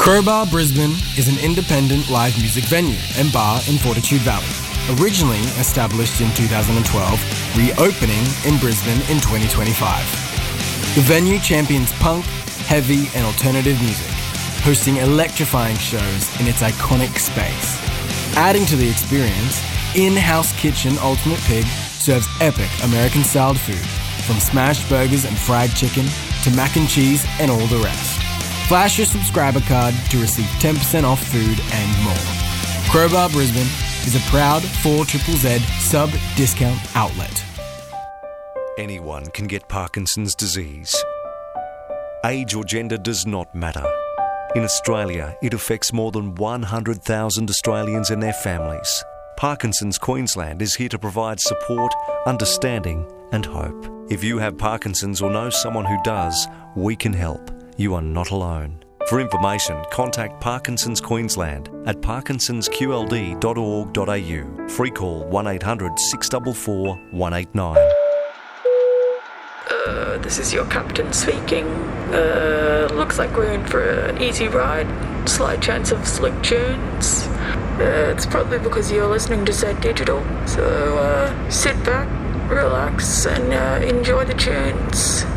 Crowbar Brisbane is an independent live music venue and bar in Fortitude Valley. Originally established in 2012, reopening in Brisbane in 2025. The venue champions punk, heavy and alternative music, hosting electrifying shows in its iconic space. Adding to the experience, in-house kitchen Ultimate Pig serves epic American-styled food, from smashed burgers and fried chicken to mac and cheese and all the rest. Flash your subscriber card to receive 10% off food and more. Crowbar Brisbane is a proud 4ZZZ sub-discount outlet. Anyone can get Parkinson's disease. Age or gender does not matter. In Australia, it affects more than 100,000 Australians and their families. Parkinson's Queensland is here to provide support, understanding and hope. If you have Parkinson's or know someone who does, we can help. You are not alone. For information, contact Parkinson's Queensland at parkinsonsqld.org.au. Free call 1800 644 189. This is your captain speaking. Looks like we're in for an easy ride. Slight chance of slick tunes. It's probably because you're listening to Zed Digital. So sit back, relax, and enjoy the tunes.